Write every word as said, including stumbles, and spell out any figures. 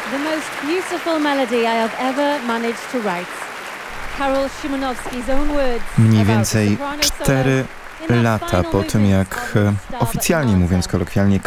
The most beautiful melody I have ever managed to write. Karol Szymanowski's own words. Mniej więcej cztery lata po tym, jak e, oficjalnie mówiąc kolokwialnie